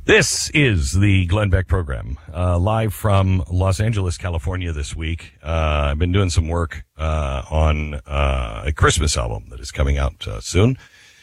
This is the Glenn Beck program, live from Los Angeles, California this week. I've been doing some work on a Christmas album that is coming out soon.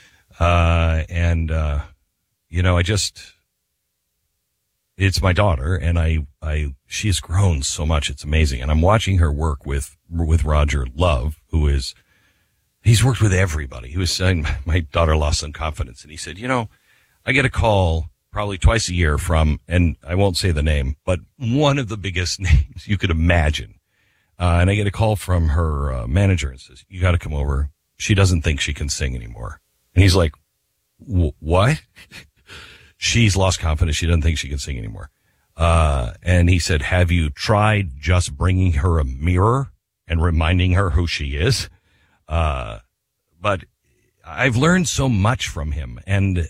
It's my daughter, and she has grown so much. It's amazing. And I'm watching her work with Roger Love, he's worked with everybody. He was saying, my daughter lost some confidence, and he said, I get a call probably twice a year from, and I won't say the name, but one of the biggest names you could imagine. And I get a call from her manager and says, you got to come over. She doesn't think she can sing anymore. And he's like, what? She's lost confidence. She doesn't think she can sing anymore. And he said, have you tried just bringing her a mirror and reminding her who she is? But I've learned so much from him, and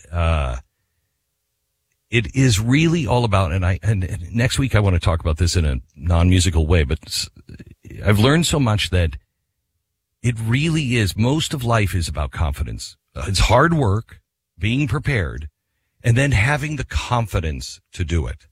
it is really all about, and next week I want to talk about this in a non-musical way, but I've learned so much that it really is, most of life is about confidence. It's hard work, being prepared, and then having the confidence to do it.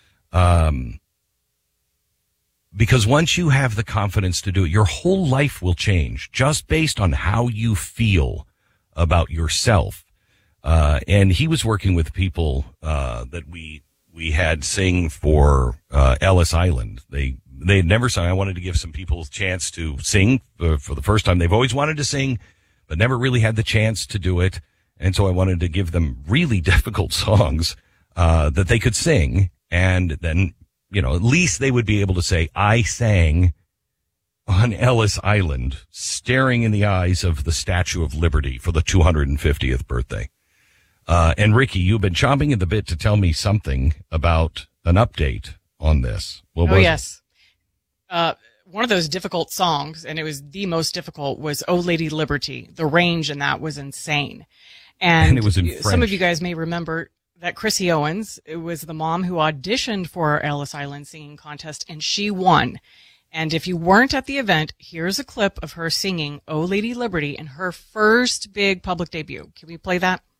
Because once you have the confidence to do it, your whole life will change just based on how you feel about yourself. And he was working with people that we had sing for Ellis Island. They had never sung. I wanted to give some people a chance to sing for the first time. They've always wanted to sing, but never really had the chance to do it. And so I wanted to give them really difficult songs that they could sing. And then, at least they would be able to say, I sang on Ellis Island, staring in the eyes of the Statue of Liberty for the 250th birthday. And Ricky, you've been chomping at the bit to tell me something about an update on this. Yes. One of those difficult songs, and it was the most difficult, was Oh Lady Liberty. The range in that was insane. And it was in French. Some of you guys may remember that Chrissy Owens, it was the mom who auditioned for our Ellis Island singing contest, and she won. And if you weren't at the event, here's a clip of her singing Oh Lady Liberty in her first big public debut. Can we play that?